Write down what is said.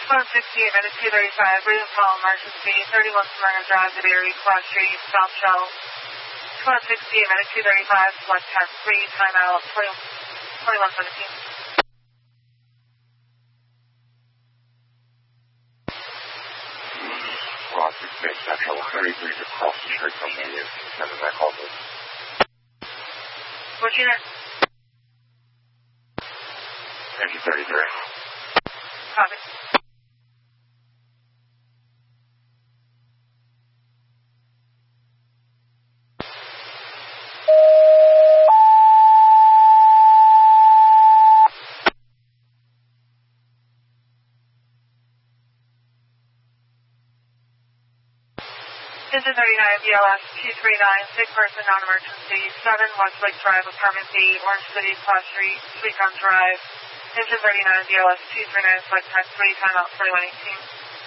168 minutes 235, Breeden Fall, emergency, 31 Smyrna Drive, the Dairy, Class 3, South Shell. 168 minutes 235, select test 3, timeout 2117. Class 6 Central, 33 across the street from me is sending that call to. What's your name? Engine 33. Copy. Engine 39, BLS 239, sick person, non-emergency, 7 Westlake Drive, Apartment B, Orange City, Class 3, Sweetgum Drive. Engine 39, BLS 239, select test 3, timeout 2118.